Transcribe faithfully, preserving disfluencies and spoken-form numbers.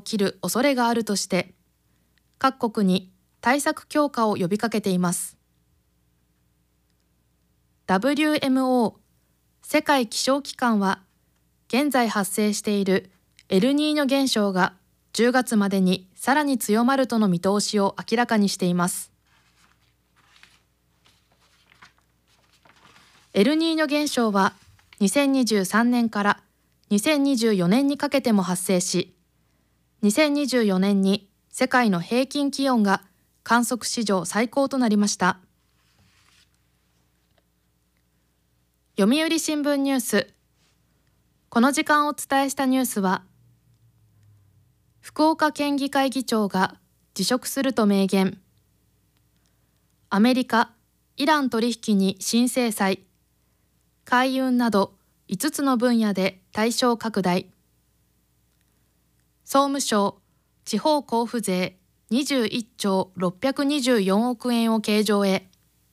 起きる恐れがあるとして、各国に対策強化を呼びかけています。ダブリューエムオー 世界気象機関は、現在発生しているエルニーニョ現象がじゅうがつまでにさらに強まるとの見通しを明らかにしています。エルニーニョ現象はにせんにじゅうさんねんからにせんにじゅうよねんにかけても発生し、にせんにじゅうよねんに世界の平均気温が観測史上最高となりました。読売新聞ニュース。この時間お伝えしたニュースは、福岡県議会議長が辞職すると明言。アメリカ、イラン取引に新制裁。海運などいつつの分野で対象拡大。総務省、地方交付税にじゅういっちょうろっぴゃくにじゅうよんおくえんを計上へ。